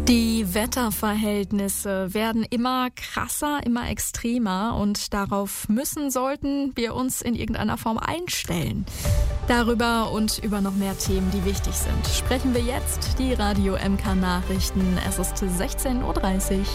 Die Wetterverhältnisse werden immer krasser, immer extremer und sollten wir uns in irgendeiner Form einstellen. Darüber und über noch mehr Themen, die wichtig sind, sprechen wir jetzt. Die Radio MK Nachrichten. Es ist 16:30 Uhr.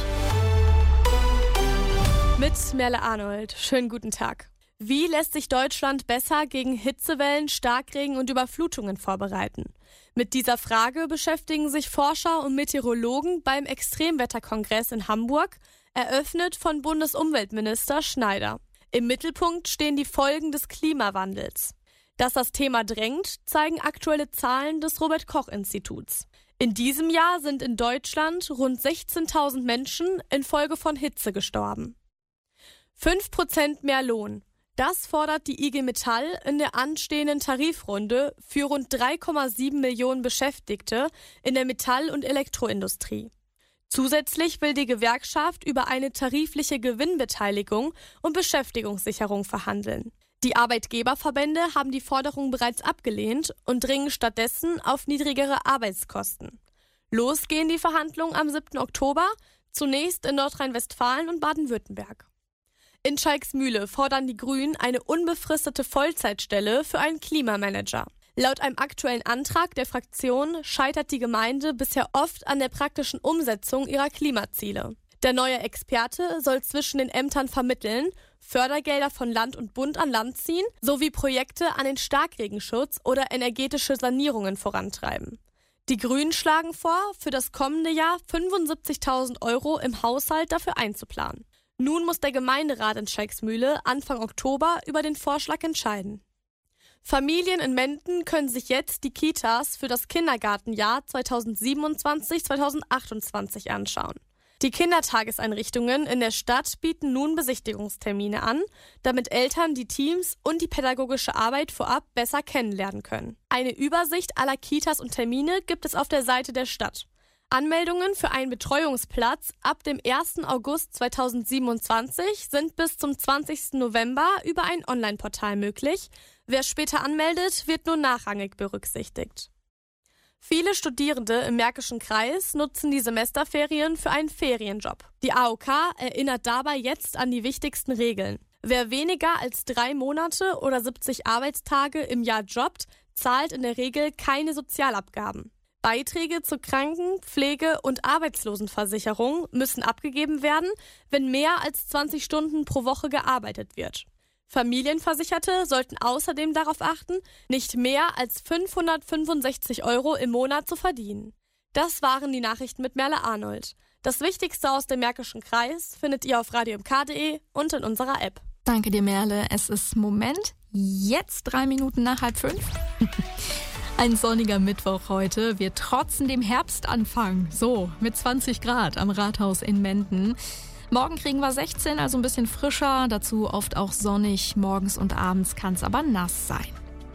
Mit Merle Arnold. Schönen guten Tag. Wie lässt sich Deutschland besser gegen Hitzewellen, Starkregen und Überflutungen vorbereiten? Mit dieser Frage beschäftigen sich Forscher und Meteorologen beim Extremwetterkongress in Hamburg, eröffnet von Bundesumweltminister Schneider. Im Mittelpunkt stehen die Folgen des Klimawandels. Dass das Thema drängt, zeigen aktuelle Zahlen des Robert-Koch-Instituts. In diesem Jahr sind in Deutschland rund 16.000 Menschen infolge von Hitze gestorben. 5% mehr Lohn. Das fordert die IG Metall in der anstehenden Tarifrunde für rund 3,7 Millionen Beschäftigte in der Metall- und Elektroindustrie. Zusätzlich will die Gewerkschaft über eine tarifliche Gewinnbeteiligung und Beschäftigungssicherung verhandeln. Die Arbeitgeberverbände haben die Forderung bereits abgelehnt und dringen stattdessen auf niedrigere Arbeitskosten. Losgehen die Verhandlungen am 7. Oktober, zunächst in Nordrhein-Westfalen und Baden-Württemberg. In Schalksmühle fordern die Grünen eine unbefristete Vollzeitstelle für einen Klimamanager. Laut einem aktuellen Antrag der Fraktion scheitert die Gemeinde bisher oft an der praktischen Umsetzung ihrer Klimaziele. Der neue Experte soll zwischen den Ämtern vermitteln, Fördergelder von Land und Bund an Land ziehen, sowie Projekte an den Starkregenschutz oder energetische Sanierungen vorantreiben. Die Grünen schlagen vor, für das kommende Jahr 75.000 € im Haushalt dafür einzuplanen. Nun muss der Gemeinderat in Schalksmühle Anfang Oktober über den Vorschlag entscheiden. Familien in Menden können sich jetzt die Kitas für das Kindergartenjahr 2027-2028 anschauen. Die Kindertageseinrichtungen in der Stadt bieten nun Besichtigungstermine an, damit Eltern die Teams und die pädagogische Arbeit vorab besser kennenlernen können. Eine Übersicht aller Kitas und Termine gibt es auf der Seite der Stadt. Anmeldungen für einen Betreuungsplatz ab dem 1. August 2027 sind bis zum 20. November über ein Online-Portal möglich. Wer später anmeldet, wird nur nachrangig berücksichtigt. Viele Studierende im Märkischen Kreis nutzen die Semesterferien für einen Ferienjob. Die AOK erinnert dabei jetzt an die wichtigsten Regeln. Wer weniger als 3 Monate oder 70 Arbeitstage im Jahr jobbt, zahlt in der Regel keine Sozialabgaben. Beiträge zur Kranken-, Pflege- und Arbeitslosenversicherung müssen abgegeben werden, wenn mehr als 20 Stunden pro Woche gearbeitet wird. Familienversicherte sollten außerdem darauf achten, nicht mehr als 565 € im Monat zu verdienen. Das waren die Nachrichten mit Merle Arnold. Das Wichtigste aus dem Märkischen Kreis findet ihr auf radiomk.de und in unserer App. Danke dir, Merle. Es ist jetzt 3 Minuten nach 4:30. Ein sonniger Mittwoch heute. Wir trotzen dem Herbstanfang. So, mit 20 Grad am Rathaus in Menden. Morgen kriegen wir 16, also ein bisschen frischer. Dazu oft auch sonnig. Morgens und abends kann es aber nass sein.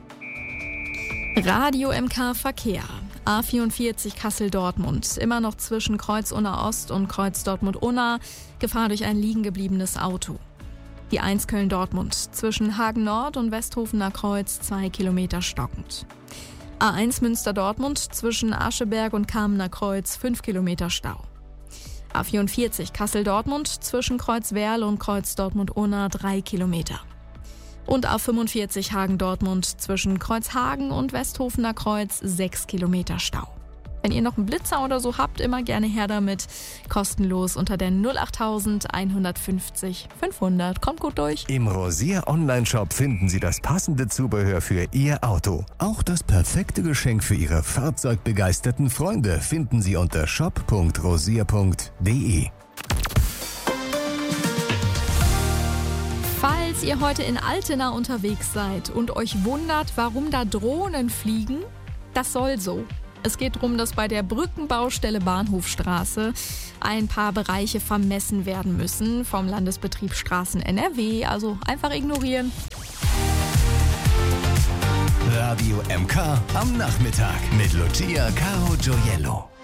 Radio MK Verkehr. A44 Kassel-Dortmund. Immer noch zwischen Kreuz-Unna Ost und Kreuz-Dortmund-Unna. Gefahr durch ein liegen gebliebenes Auto. Die 1 Köln-Dortmund. Zwischen Hagen-Nord und Westhofener Kreuz 2 Kilometer stockend. A1 Münster-Dortmund zwischen Ascheberg und Kamener Kreuz 5 Kilometer Stau. A44 Kassel-Dortmund zwischen Kreuz-Werl und Kreuz-Dortmund-Unna 3 Kilometer. Und A45 Hagen-Dortmund zwischen Kreuzhagen und Westhofener Kreuz 6 Kilometer Stau. Wenn ihr noch einen Blitzer oder so habt, immer gerne her damit. Kostenlos unter der 08000 150 500. Kommt gut durch. Im Rosier Online-Shop finden Sie das passende Zubehör für Ihr Auto. Auch das perfekte Geschenk für Ihre fahrzeugbegeisterten Freunde finden Sie unter shop.rosier.de. Falls ihr heute in Altena unterwegs seid und euch wundert, warum da Drohnen fliegen, das soll so. Es geht darum, dass bei der Brückenbaustelle Bahnhofstraße ein paar Bereiche vermessen werden müssen vom Landesbetrieb Straßen NRW. Also einfach ignorieren. Radio MK am Nachmittag mit Lucia Caro Gioiello.